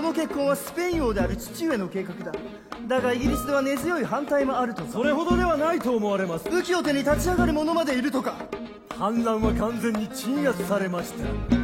の結婚はスペイン王である父上の計画だ。だがイギリスでは根強い反対もあるとか。 それほどではないと思われます。 武器を手に立ち上がる者までいるとか。 反乱は完全に鎮圧されました。